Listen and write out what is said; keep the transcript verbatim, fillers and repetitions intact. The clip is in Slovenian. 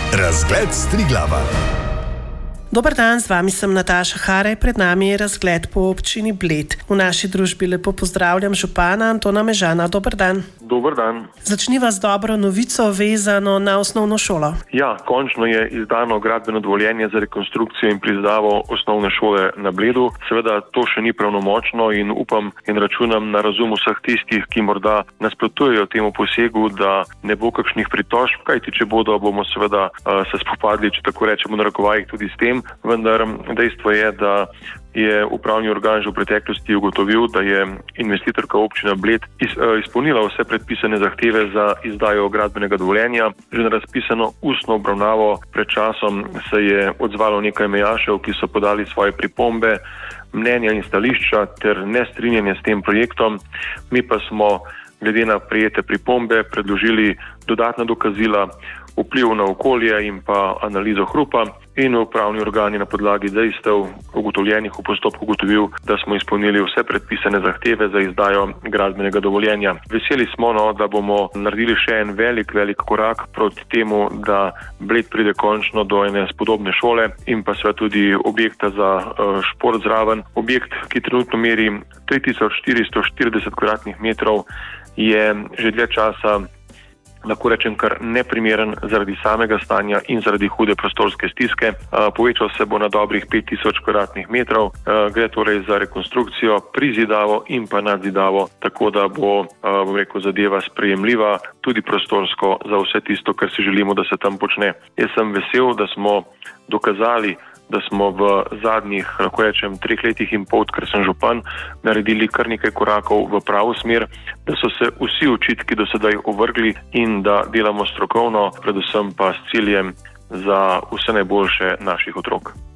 Razgled Striglava. Dober dan, z vami sem Nataša Haraj, pred nami je razgled po občini Bled. V naši družbi lepo pozdravljam župana Antona Mežana. Dober dan. Dober dan. Začniva z dobro novico, vezano na osnovno šolo. Ja, končno je izdano gradbeno dovoljenje za rekonstrukcijo in prizidavo osnovne šole na Bledu. Seveda to še ni pravnomočno in upam in računam na razum vseh tistih, ki morda nasprotujejo temu posegu, da ne bo kakšnih pritožb, kajti če bodo, bomo seveda uh, se spopadli, če tako rečemo na narekovajih, tudi s tem. Vendar dejstvo je, da je upravni organ že v preteklosti ugotovil, da je investitorka občina Bled izpolnila vse predpisane zahteve za izdajo gradbenega dovoljenja. Že na razpisano ustno obravnavo pred časom se je odzvalo nekaj mejašev, ki so podali svoje pripombe, mnenja in stališča ter nestrinjanje s tem projektom. Mi pa smo glede na prejete pripombe predložili dodatna dokazila, vpliv na okolje in pa analizo hrupa, in upravni organi na podlagi dejstev ugotovljenih v postopku ugotovil, da smo izpolnili vse predpisane zahteve za izdajo gradbenega dovoljenja. Veseli smo, no, da bomo naredili še en velik, velik korak proti temu, da Bled pride končno do ene spodobne šole in pa seveda tudi objekta za uh, šport zraven. Objekt, ki trenutno meri tri tisoč štiristo štirideset kvadratnih metrov, je že dlje časa, lahko rečem, kar neprimeren zaradi samega stanja in zaradi hude prostorske stiske. Povečal se bo na dobrih pet tisoč kvadratnih metrov. Gre torej za rekonstrukcijo, prizidavo in pa nadzidavo, tako da bo, bom rekel, zadeva sprejemljiva tudi prostorsko za vse tisto, kar si želimo, da se tam počne. Jaz sem vesel, da smo dokazali, da smo v zadnjih, lahko rečem, treh letih in pol, ker sem župan, naredili kar nekaj korakov v pravo smer, da so se vsi očitki do sedaj ovrgli in da delamo strokovno, predvsem pa s ciljem za vse najboljše naših otrok.